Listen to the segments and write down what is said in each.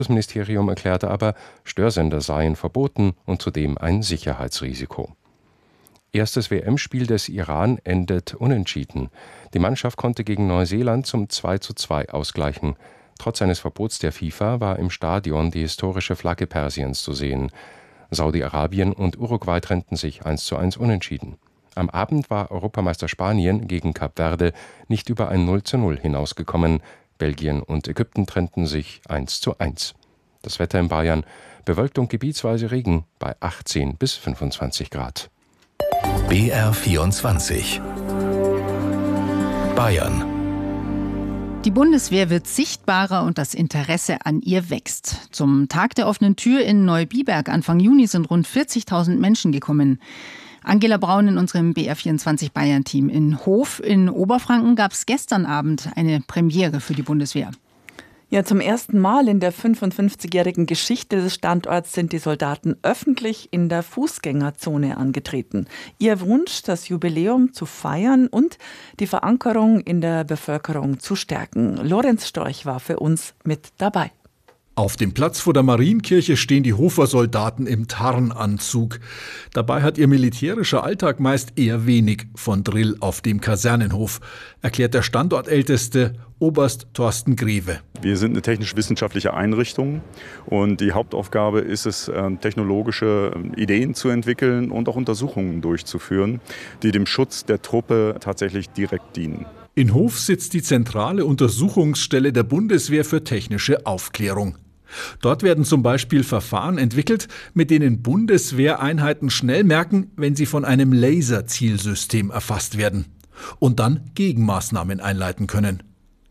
Das Ministerium erklärte aber, Störsender seien verboten und zudem ein Sicherheitsrisiko. Erstes WM-Spiel des Iran endet unentschieden. Die Mannschaft konnte gegen Neuseeland zum 2:2 ausgleichen. Trotz eines Verbots der FIFA war im Stadion die historische Flagge Persiens zu sehen. Saudi-Arabien und Uruguay trennten sich 1:1 unentschieden. Am Abend war Europameister Spanien gegen Kap Verde nicht über ein 0:0 hinausgekommen. Belgien und Ägypten trennten sich 1:1. Das Wetter in Bayern: bewölkt und gebietsweise Regen bei 18 bis 25 Grad. BR24 Bayern. Die Bundeswehr wird sichtbarer und das Interesse an ihr wächst. Zum Tag der offenen Tür in Neubiberg Anfang Juni sind rund 40.000 Menschen gekommen. Angela Braun in unserem BR24 Bayern-Team. In Hof in Oberfranken gab es gestern Abend eine Premiere für die Bundeswehr. Ja, zum ersten Mal in der 55-jährigen Geschichte des Standorts sind die Soldaten öffentlich in der Fußgängerzone angetreten. Ihr Wunsch, das Jubiläum zu feiern und die Verankerung in der Bevölkerung zu stärken. Lorenz Storch war für uns mit dabei. Auf dem Platz vor der Marienkirche stehen die Hofer Soldaten im Tarnanzug. Dabei hat ihr militärischer Alltag meist eher wenig von Drill auf dem Kasernenhof, erklärt der Standortälteste Oberst Thorsten Greve. Wir sind eine technisch-wissenschaftliche Einrichtung und die Hauptaufgabe ist es, technologische Ideen zu entwickeln und auch Untersuchungen durchzuführen, die dem Schutz der Truppe tatsächlich direkt dienen. In Hof sitzt die zentrale Untersuchungsstelle der Bundeswehr für technische Aufklärung. Dort werden zum Beispiel Verfahren entwickelt, mit denen Bundeswehreinheiten schnell merken, wenn sie von einem Laserzielsystem erfasst werden und dann Gegenmaßnahmen einleiten können.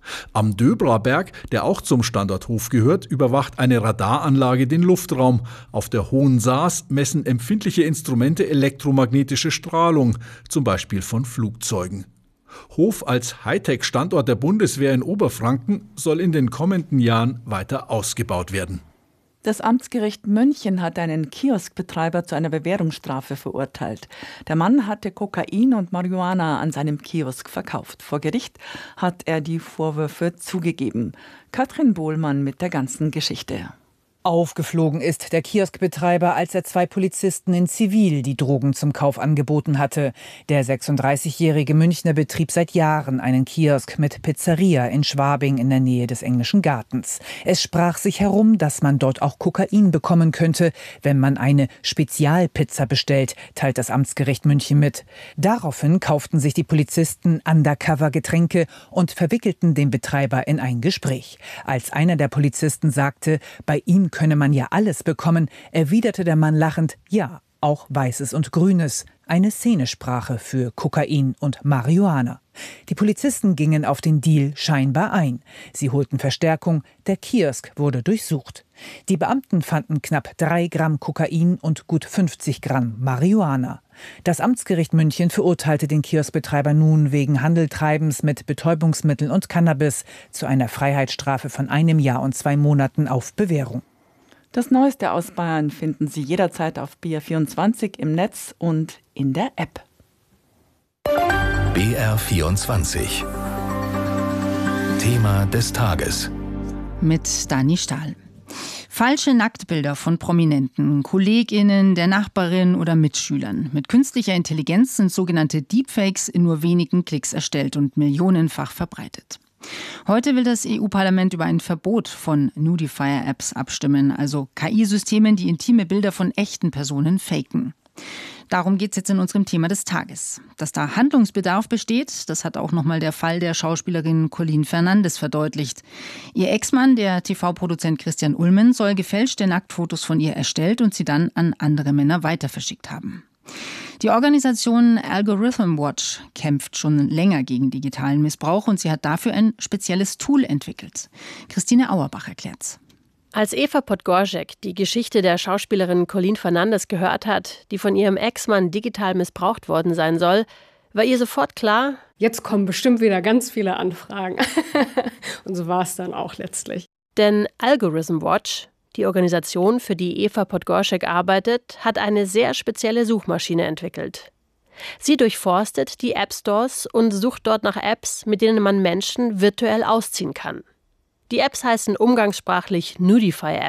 Am Döbraberg, der auch zum Standort Hof gehört, überwacht eine Radaranlage den Luftraum. Auf der Hohen Saas messen empfindliche Instrumente elektromagnetische Strahlung, zum Beispiel von Flugzeugen. Hof als Hightech-Standort der Bundeswehr in Oberfranken soll in den kommenden Jahren weiter ausgebaut werden. Das Amtsgericht München hat einen Kioskbetreiber zu einer Bewährungsstrafe verurteilt. Der Mann hatte Kokain und Marihuana an seinem Kiosk verkauft. Vor Gericht hat er die Vorwürfe zugegeben. Katrin Bohlmann mit der ganzen Geschichte. Aufgeflogen ist der Kioskbetreiber, als er 2 Polizisten in Zivil die Drogen zum Kauf angeboten hatte. Der 36-jährige Münchner betrieb seit Jahren einen Kiosk mit Pizzeria in Schwabing in der Nähe des Englischen Gartens. Es sprach sich herum, dass man dort auch Kokain bekommen könnte, wenn man eine Spezialpizza bestellt, teilt das Amtsgericht München mit. Daraufhin kauften sich die Polizisten Undercover-Getränke und verwickelten den Betreiber in ein Gespräch. Als einer der Polizisten sagte, bei ihm könne man ja alles bekommen, erwiderte der Mann lachend, ja, auch Weißes und Grünes. Eine Szenesprache für Kokain und Marihuana. Die Polizisten gingen auf den Deal scheinbar ein. Sie holten Verstärkung, der Kiosk wurde durchsucht. Die Beamten fanden knapp 3 Gramm Kokain und gut 50 Gramm Marihuana. Das Amtsgericht München verurteilte den Kioskbetreiber nun wegen Handeltreibens mit Betäubungsmitteln und Cannabis zu einer Freiheitsstrafe von 1 Jahr und 2 Monaten auf Bewährung. Das Neueste aus Bayern finden Sie jederzeit auf BR24 im Netz und in der App. BR24 Thema des Tages Mit Dani Stahl. Falsche Nacktbilder von Prominenten, KollegInnen, der Nachbarin oder Mitschülern. Mit künstlicher Intelligenz sind sogenannte Deepfakes in nur wenigen Klicks erstellt und millionenfach verbreitet. Heute will das EU-Parlament über ein Verbot von Nudifier-Apps abstimmen, also KI-Systemen, die intime Bilder von echten Personen faken. Darum geht es jetzt in unserem Thema des Tages. Dass da Handlungsbedarf besteht, das hat auch nochmal der Fall der Schauspielerin Colleen Fernandes verdeutlicht. Ihr Ex-Mann, der TV-Produzent Christian Ulmen, soll gefälschte Nacktfotos von ihr erstellt und sie dann an andere Männer weiterverschickt haben. Die Organisation Algorithm Watch kämpft schon länger gegen digitalen Missbrauch und sie hat dafür ein spezielles Tool entwickelt. Christine Auerbach erklärt's. Als Eva Podgorczak die Geschichte der Schauspielerin Colleen Fernandes gehört hat, die von ihrem Ex-Mann digital missbraucht worden sein soll, war ihr sofort klar: Jetzt kommen bestimmt wieder ganz viele Anfragen. Und so war es dann auch letztlich. Denn Algorithm Watch, die Organisation, für die Eva Podgorczak arbeitet, hat eine sehr spezielle Suchmaschine entwickelt. Sie durchforstet die App-Stores und sucht dort nach Apps, mit denen man Menschen virtuell ausziehen kann. Die Apps heißen umgangssprachlich Nudify-Apps.